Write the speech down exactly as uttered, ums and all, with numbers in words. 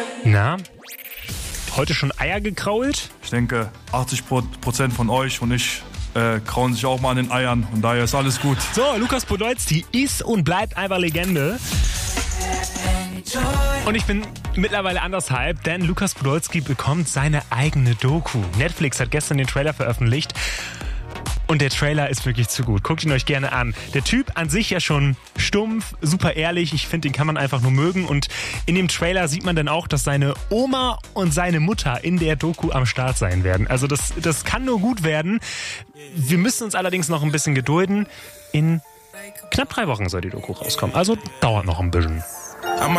Na, heute schon Eier gekrault? Ich denke, achtzig Prozent von euch und ich äh, krauen sich auch mal an den Eiern und daher ist alles gut. So, Lukas Podolski ist und bleibt einfach Legende. Und ich bin mittlerweile anders hyped, denn Lukas Podolski bekommt seine eigene Doku. Netflix hat gestern den Trailer veröffentlicht. Und der Trailer ist wirklich zu gut. Guckt ihn euch gerne an. Der Typ an sich ja schon stumpf, super ehrlich. Ich finde, den kann man einfach nur mögen. Und in dem Trailer sieht man dann auch, dass seine Oma und seine Mutter in der Doku am Start sein werden. Also das, das kann nur gut werden. Wir müssen uns allerdings noch ein bisschen gedulden. In knapp drei Wochen soll die Doku rauskommen. Also dauert noch ein bisschen.